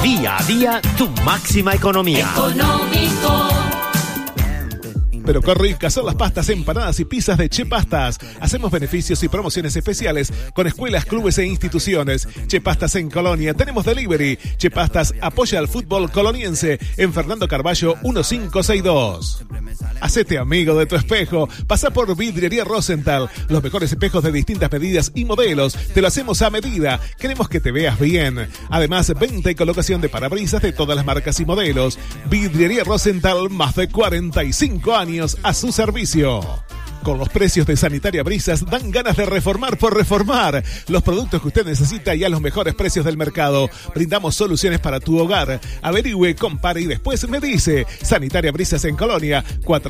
Día a día, tu máxima economía. Económico. Pero qué ricas son las pastas, empanadas y pizzas de Che Pastas. Hacemos beneficios y promociones especiales con escuelas, clubes e instituciones. Che Pastas en Colonia, tenemos delivery. Che Pastas apoya al fútbol coloniense en Fernando Carballo 1562. Hacete amigo de tu espejo. Pasa por Vidriería Rosenthal. Los mejores espejos de distintas medidas y modelos. Te lo hacemos a medida. Queremos que te veas bien. Además, venta y colocación de parabrisas de todas las marcas y modelos. Vidriería Rosenthal, más de 45 años a su servicio. Con los precios de Sanitaria Brisas dan ganas de reformar por reformar. Los productos que usted necesita y a los mejores precios del mercado. Brindamos soluciones para tu hogar. Averigüe, compare y después me dice. Sanitaria Brisas en Colonia,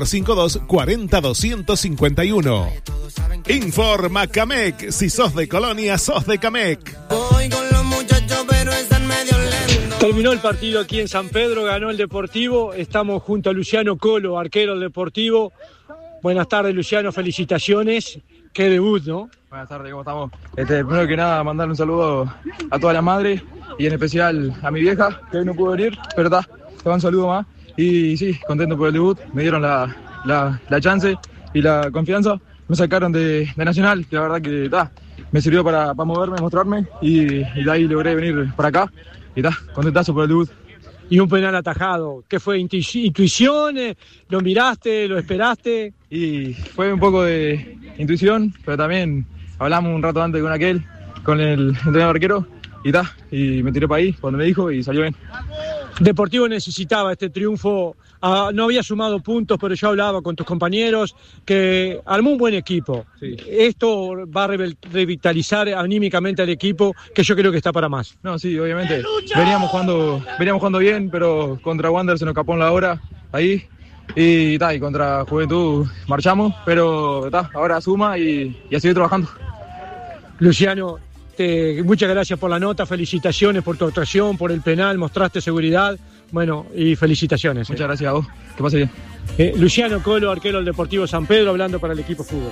452-40-251. Informa Camec. Si sos de Colonia, sos de Camec. Voy con los muchachos, pero están medio lentos. Terminó el partido aquí en San Pedro, ganó el Deportivo. Estamos junto a Luciano Colo, arquero del Deportivo. Buenas tardes, Luciano, felicitaciones. Qué debut, ¿no? Buenas tardes, ¿cómo estamos? Primero que nada, mandarle un saludo a todas las madres y en especial a mi vieja, que hoy no pudo venir, pero te va un saludo más. Y sí, contento por el debut, me dieron la chance y la confianza. Me sacaron de Nacional, que la verdad que me sirvió para moverme, mostrarme y de ahí logré venir para acá. Y contentazo por el debut. Y un penal atajado. ¿Qué fue? ¿Intuición? ¿Lo miraste? ¿Lo esperaste? Y fue un poco de intuición, pero también hablamos un rato antes con el entrenador arquero, y me tiré para ahí cuando me dijo y salió bien. Deportivo necesitaba este triunfo. No había sumado puntos, pero yo hablaba con tus compañeros que armó un buen equipo. Sí. Esto va a revitalizar anímicamente al equipo, que yo creo que está para más. No, sí, obviamente. Veníamos jugando bien, pero contra Wander se nos escapó en la hora ahí. Y contra Juventud marchamos, pero ahora suma y a seguir trabajando. Luciano, muchas gracias por la nota, felicitaciones por tu actuación, por el penal, mostraste seguridad, bueno, y felicitaciones. Muchas gracias a vos, que pase bien. Luciano Colo, arquero del Deportivo San Pedro, hablando para el equipo fútbol.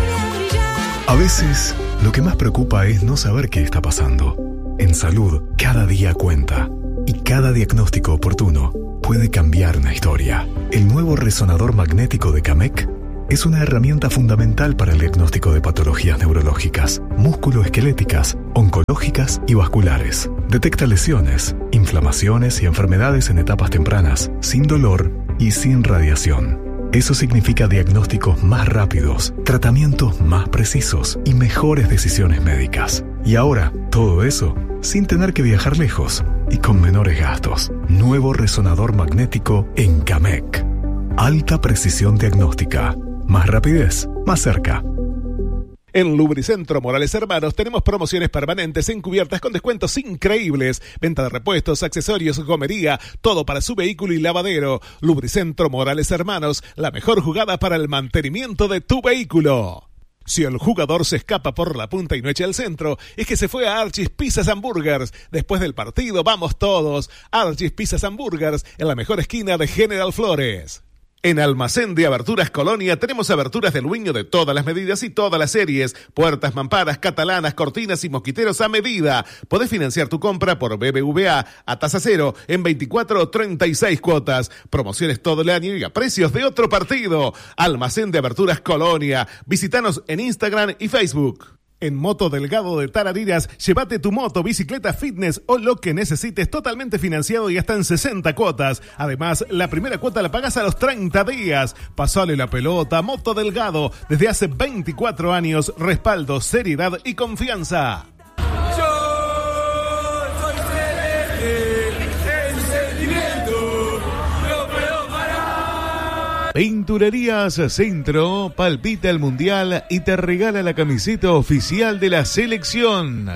A veces, lo que más preocupa es no saber qué está pasando. En salud, cada día cuenta, y cada diagnóstico oportuno puede cambiar una historia. El nuevo resonador magnético de Camec es una herramienta fundamental para el diagnóstico de patologías neurológicas, musculoesqueléticas, oncológicas y vasculares. Detecta lesiones, inflamaciones y enfermedades en etapas tempranas, sin dolor y sin radiación. Eso significa diagnósticos más rápidos, tratamientos más precisos y mejores decisiones médicas. Y ahora, todo eso sin tener que viajar lejos y con menores gastos. Nuevo resonador magnético en Camec. Alta precisión diagnóstica. Más rapidez, más cerca. En Lubricentro Morales Hermanos tenemos promociones permanentes en cubiertas con descuentos increíbles. Venta de repuestos, accesorios, gomería, todo para su vehículo y lavadero. Lubricentro Morales Hermanos, la mejor jugada para el mantenimiento de tu vehículo. Si el jugador se escapa por la punta y no echa el centro, es que se fue a Archie's Pizzas and Burgers. Después del partido, vamos todos. Archie's Pizzas and Burgers, en la mejor esquina de General Flores. En Almacén de Aberturas Colonia tenemos aberturas del Luño de todas las medidas y todas las series. Puertas, mamparas, catalanas, cortinas y mosquiteros a medida. Podés financiar tu compra por BBVA a tasa cero en 24 o 36 cuotas. Promociones todo el año y a precios de otro partido. Almacén de Aberturas Colonia. Visítanos en Instagram y Facebook. En Moto Delgado de Tarariras, llévate tu moto, bicicleta, fitness o lo que necesites totalmente financiado y hasta en 60 cuotas. Además, la primera cuota la pagas a los 30 días. Pasale la pelota, Moto Delgado. Desde hace 24 años, respaldo, seriedad y confianza. Pinturerías Centro palpita el Mundial y te regala la camiseta oficial de la selección.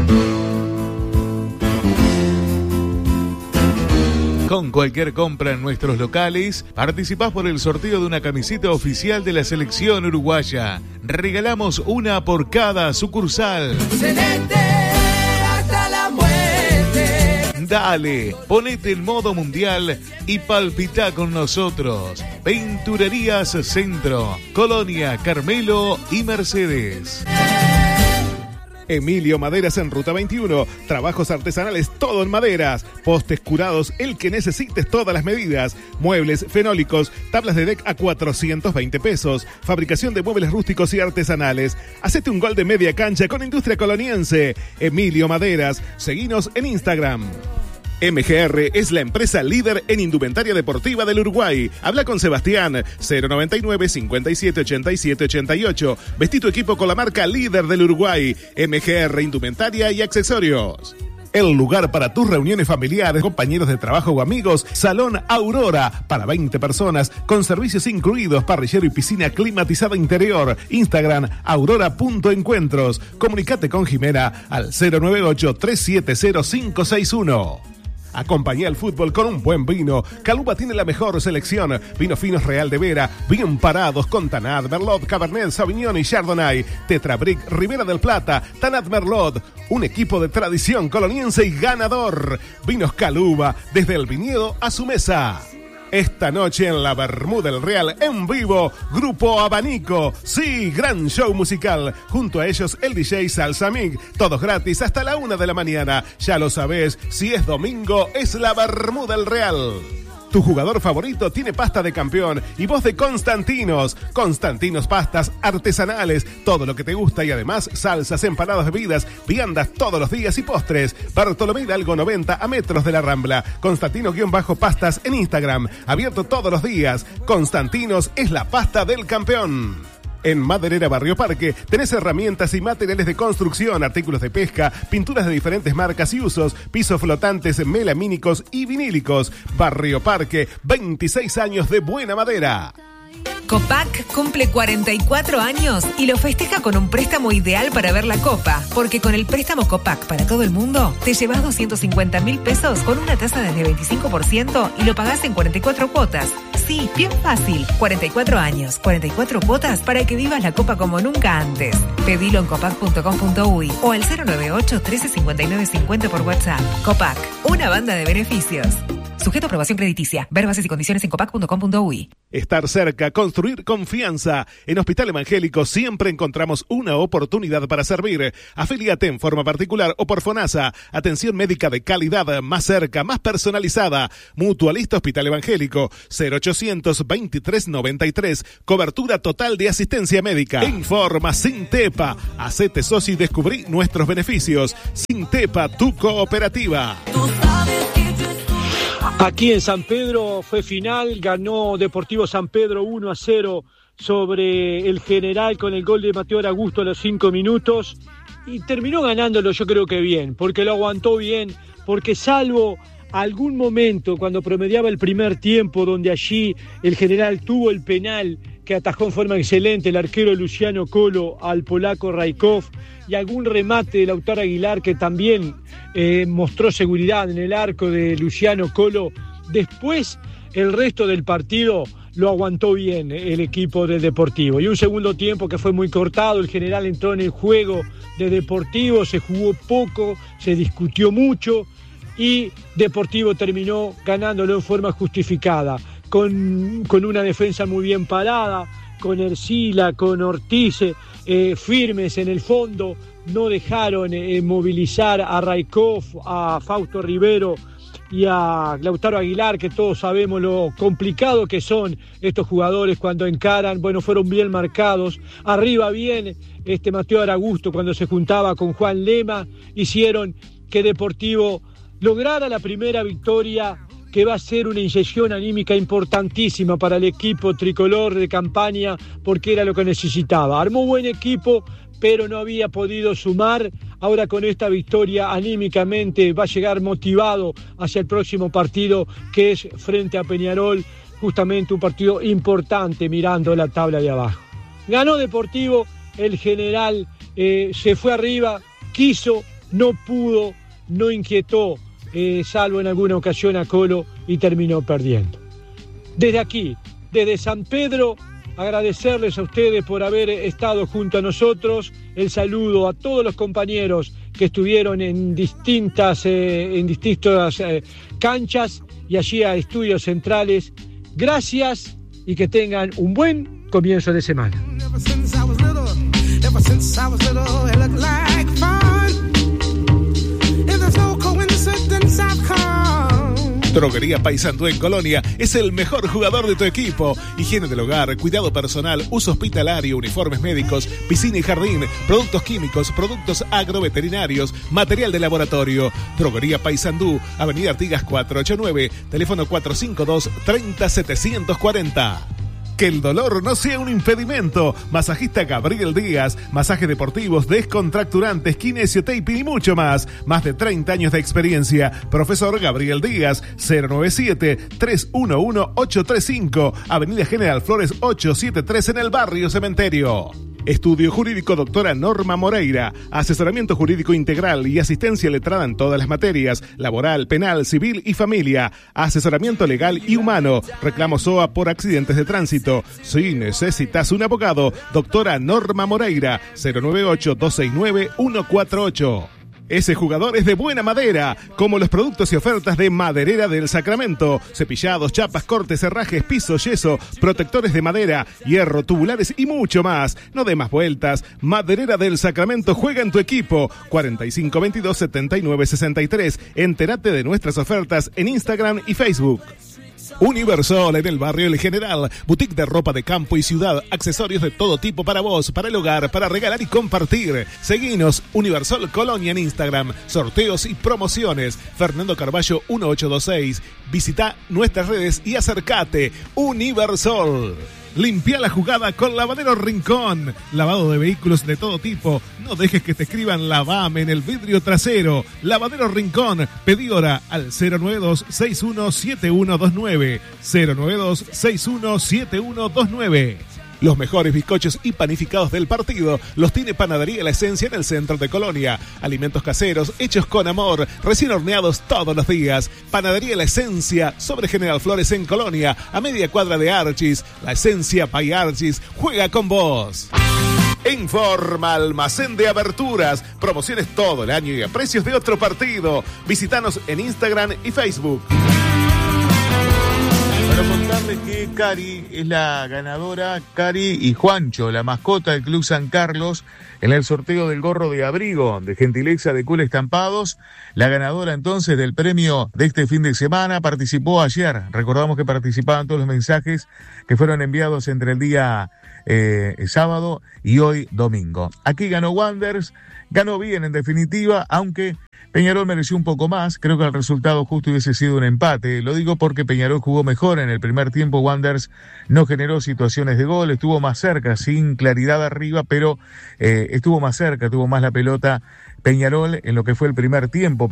Con cualquier compra en nuestros locales, participás por el sorteo de una camiseta oficial de la selección uruguaya. Regalamos una por cada sucursal. Celeste hasta la muerte. Dale, ponete en modo mundial y palpita con nosotros. Pinturerías Centro, Colonia, Carmelo y Mercedes. Emilio Maderas en Ruta 21. Trabajos artesanales, todo en maderas. Postes curados, el que necesites, todas las medidas. Muebles fenólicos, tablas de deck a 420 pesos. Fabricación de muebles rústicos y artesanales. Hacete un gol de media cancha con Industria Coloniense. Emilio Maderas. Seguinos en Instagram. MGR es la empresa líder en indumentaria deportiva del Uruguay. Habla con Sebastián, 099 57 87 88. Vestí tu equipo con la marca líder del Uruguay. MGR Indumentaria y Accesorios. El lugar para tus reuniones familiares, compañeros de trabajo o amigos, Salón Aurora, para 20 personas, con servicios incluidos, parrillero y piscina climatizada interior. Instagram, aurora.encuentros. Comunicate con Jimena al 098 370 561. Acompañá el fútbol con un buen vino. Caluba tiene la mejor selección. Vinos finos Real de Vera, bien parados con Tanat, Merlot, Cabernet, Sauvignon y Chardonnay. Tetrabric, Ribera del Plata, Tanat Merlot. Un equipo de tradición coloniense y ganador. Vinos Caluba, desde el viñedo a su mesa. Esta noche en la Bermuda del Real, en vivo, Grupo Abanico. Sí, gran show musical. Junto a ellos, el DJ Salsa Mig. Todos gratis hasta la 1 de la mañana. Ya lo sabés, si es domingo, es la Bermuda del Real. Tu jugador favorito tiene pasta de campeón y vos de Constantinos. Constantinos pastas artesanales, todo lo que te gusta y además salsas, empanadas, bebidas, viandas todos los días y postres. Bartolomé Hidalgo 90 a metros de la Rambla. Constantino-pastas en Instagram. Abierto todos los días. Constantinos es la pasta del campeón. En Maderera Barrio Parque tenés herramientas y materiales de construcción, artículos de pesca, pinturas de diferentes marcas y usos, pisos flotantes, melamínicos y vinílicos. Barrio Parque, 26 años de buena madera. Copac cumple 44 años y lo festeja con un préstamo ideal para ver la Copa, porque con el préstamo Copac para todo el mundo te llevas 250.000 pesos con una tasa desde 25% y lo pagás en 44 cuotas. Sí, bien fácil. 44 años, 44 cuotas para que vivas la Copa como nunca antes. Pedilo en copac.com.uy o al 098 13 59 50 por WhatsApp. Copac, una banda de beneficios. Sujeto a aprobación crediticia. Ver bases y condiciones en copac.com.uy. Estar cerca, construir confianza. En Hospital Evangélico siempre encontramos una oportunidad para servir. Afíliate en forma particular o por FONASA. Atención médica de calidad, más cerca, más personalizada. Mutualista Hospital Evangélico, 0800 23 93. Cobertura total de asistencia médica. Informa Sintepa. Hacete socio y descubrí nuestros beneficios. Sintepa, tu cooperativa. Aquí en San Pedro fue final, ganó Deportivo San Pedro 1-0 sobre el General con el gol de Mateo Aragusto a los 5 minutos y terminó ganándolo yo creo que bien, porque lo aguantó bien, porque salvo algún momento cuando promediaba el primer tiempo donde allí el General tuvo el penal que atajó en forma excelente el arquero Luciano Colo al polaco Raikov y algún remate de Lautaro Aguilar que también mostró seguridad en el arco de Luciano Colo. Después el resto del partido lo aguantó bien el equipo de Deportivo y un segundo tiempo que fue muy cortado, el General entró en el juego de Deportivo, se jugó poco, se discutió mucho y Deportivo terminó ganándolo en forma justificada. Con una defensa muy bien parada, con Ercila, con Ortiz, firmes en el fondo, no dejaron movilizar a Raikov, a Fausto Rivero y a Lautaro Aguilar, que todos sabemos lo complicado que son estos jugadores cuando encaran. Bueno, fueron bien marcados. Arriba bien Mateo Aragusto cuando se juntaba con Juan Lema, hicieron que Deportivo lograra la primera victoria, que va a ser una inyección anímica importantísima para el equipo tricolor de campaña, porque era lo que necesitaba. Armó buen equipo, pero no había podido sumar. Ahora con esta victoria anímicamente va a llegar motivado hacia el próximo partido, que es frente a Peñarol, justamente un partido importante mirando la tabla de abajo. Ganó Deportivo, el General se fue arriba, quiso, no pudo, no inquietó, salvo en alguna ocasión a Colo, y terminó perdiendo. Desde aquí, desde San Pedro, agradecerles a ustedes por haber estado junto a nosotros. El saludo a todos los compañeros que estuvieron en distintas canchas y allí a Estudios Centrales. Gracias y que tengan un buen comienzo de semana. Droguería Paysandú en Colonia es el mejor jugador de tu equipo. Higiene del hogar, cuidado personal, uso hospitalario, uniformes médicos, piscina y jardín, productos químicos, productos agroveterinarios, material de laboratorio. Droguería Paysandú, Avenida Artigas 489, teléfono 452-30740. Que el dolor no sea un impedimento. Masajista Gabriel Díaz, masajes deportivos, descontracturantes, kinesiotaping y mucho más. Más de 30 años de experiencia. Profesor Gabriel Díaz, 097-311-835, Avenida General Flores 873 en el barrio Cementerio. Estudio Jurídico Doctora Norma Moreira, asesoramiento jurídico integral y asistencia letrada en todas las materias, laboral, penal, civil y familia, asesoramiento legal y humano, reclamo SOA por accidentes de tránsito. Si necesitas un abogado, Doctora Norma Moreira, 098-269-148. Ese jugador es de buena madera, como los productos y ofertas de Maderera del Sacramento. Cepillados, chapas, cortes, herrajes, piso, yeso, protectores de madera, hierro, tubulares y mucho más. No dé más vueltas. Maderera del Sacramento juega en tu equipo. 4522-7963. Entérate de nuestras ofertas en Instagram y Facebook. Universal en el barrio El General, boutique de ropa de campo y ciudad, accesorios de todo tipo para vos, para el hogar, para regalar y compartir. Seguinos, Universal Colonia en Instagram, sorteos y promociones. Fernando Carballo 1826. Visita nuestras redes y acércate. Universal. Limpia la jugada con Lavadero Rincón. Lavado de vehículos de todo tipo. No dejes que te escriban lavame en el vidrio trasero. Lavadero Rincón. Pedí hora al 092-617129. 092-617129. Los mejores bizcochos y panificados del partido los tiene Panadería La Esencia en el centro de Colonia. Alimentos caseros hechos con amor, recién horneados todos los días. Panadería La Esencia sobre General Flores en Colonia, a media cuadra de Archis. La Esencia by Archis juega con vos. Informa Almacén de Aberturas. Promociones todo el año y a precios de otro partido. Visítanos en Instagram y Facebook. Para contarles que Cari es la ganadora, Cari y Juancho, la mascota del Club San Carlos, en el sorteo del gorro de abrigo de gentileza de Cool Estampados. La ganadora entonces del premio de este fin de semana participó ayer. Recordamos que participaban todos los mensajes que fueron enviados entre el día sábado y hoy domingo. Aquí ganó Wanderers, ganó bien en definitiva, aunque Peñarol mereció un poco más. Creo que el resultado justo hubiese sido un empate. Lo digo porque Peñarol jugó mejor en el primer tiempo. Wanderers no generó situaciones de gol, estuvo más cerca, sin claridad arriba, pero estuvo más cerca, tuvo más la pelota Peñarol en lo que fue el primer tiempo,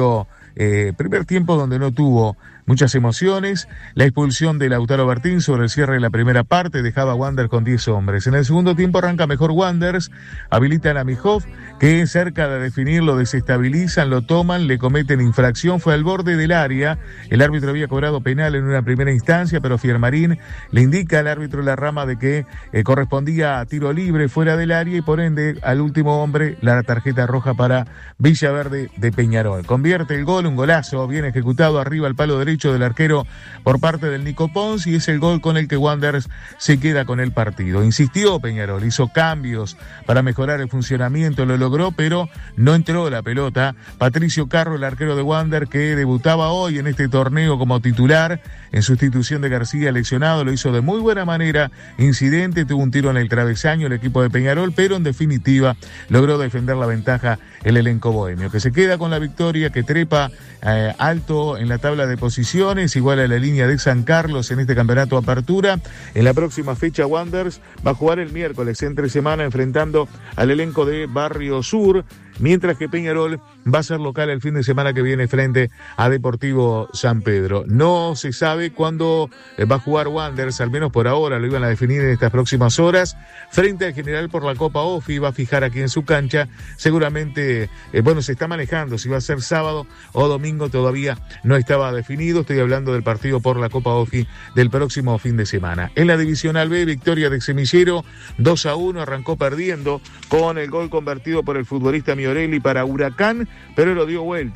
primer tiempo donde no tuvo muchas emociones. La expulsión de Lautaro Bertín sobre el cierre de la primera parte dejaba a Wanderers con 10 hombres. En el segundo tiempo arranca mejor Wanderers, habilitan a Mijov, que cerca de definir lo desestabilizan, lo toman, le cometen infracción, fue al borde del área. El árbitro había cobrado penal en una primera instancia, pero Fiermarín le indica al árbitro La Rama de que correspondía a tiro libre fuera del área y por ende al último hombre la tarjeta roja para Villaverde de Peñarol. Convierte el gol, un golazo bien ejecutado arriba al palo derecho del arquero por parte del Nico Pons, y es el gol con el que Wanderers se queda con el partido. Insistió Peñarol, hizo cambios para mejorar el funcionamiento, lo logró, pero no entró la pelota. Patricio Carro, el arquero de Wanderers, que debutaba hoy en este torneo como titular en sustitución de García lesionado, lo hizo de muy buena manera. Incidente, tuvo un tiro en el travesaño el equipo de Peñarol, pero en definitiva logró defender la ventaja el elenco bohemio, que se queda con la victoria, que trepa alto en la tabla de posiciones, igual a la línea de San Carlos en este campeonato Apertura. En la próxima fecha Wanderers va a jugar el miércoles entre semana enfrentando al elenco de Barrio Sur, mientras que Peñarol va a ser local el fin de semana que viene frente a Deportivo San Pedro. No se sabe cuándo va a jugar Wanderers, al menos por ahora, lo iban a definir en estas próximas horas, frente al General por la Copa OFI, va a fijar aquí en su cancha, seguramente, se está manejando si va a ser sábado o domingo, todavía no estaba definido. Estoy hablando del partido por la Copa OFI del próximo fin de semana. En la Divisional B, victoria de Semillero, 2-1, arrancó perdiendo con el gol convertido por el futbolista Miorelli para Huracán, pero lo dio vuelta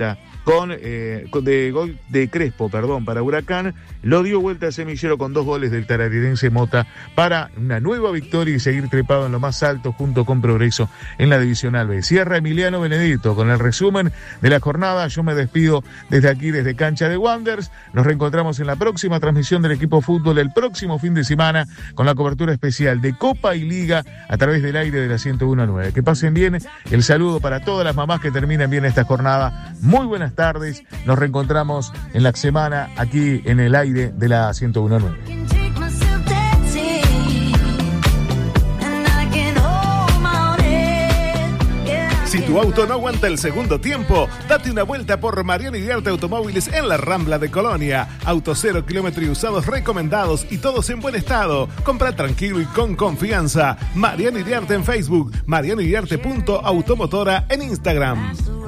de Crespo, para Huracán. Lo dio vuelta a Semillero con 2 goles del tararirense Mota para una nueva victoria y seguir trepado en lo más alto junto con Progreso en la Divisional B. Cierra Emiliano Benedito con el resumen de la jornada. Yo me despido desde aquí, desde Cancha de Wanderers. Nos reencontramos en la próxima transmisión del equipo fútbol el próximo fin de semana con la cobertura especial de Copa y Liga a través del aire de la 101.9. Que pasen bien. El saludo para todas las mamás que terminen bien esta jornada. Muy buenas tardes. Nos reencontramos en la semana aquí en el aire de la 101.9. Si tu auto no aguanta el segundo tiempo, date una vuelta por Mariano Iriarte Automóviles en la Rambla de Colonia. Autos 0 kilómetros y usados recomendados y todos en buen estado. Compra tranquilo y con confianza. Mariano Iriarte en Facebook, marianoiriarte.automotora en Instagram.